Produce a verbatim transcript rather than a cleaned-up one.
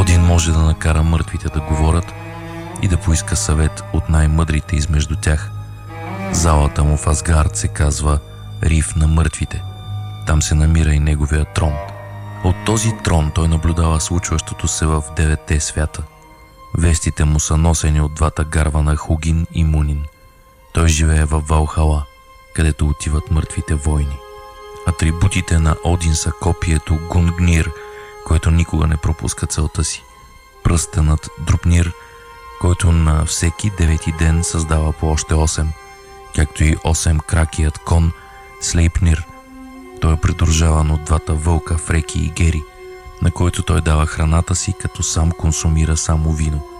Один може да накара мъртвите да говорят и да поиска съвет от най-мъдрите измежду тях. Залата му в Асгард се казва Риф на мъртвите. Там се намира и неговия трон. От този трон той наблюдава случващото се в деветте свята. Вестите му са носени от двата гарвана Хугин и Мунин. Той живее в Валхала, където отиват мъртвите войни. Атрибутите на Один са копието Гунгнир, който никога не пропуска целта си, пръстенът Друпнир, който на всеки девети ден създава по още осем, както и осем кракият кон Слейпнир. Той е придружаван от двата вълка Фреки и Гери, на който той дава храната си, като сам консумира само вино.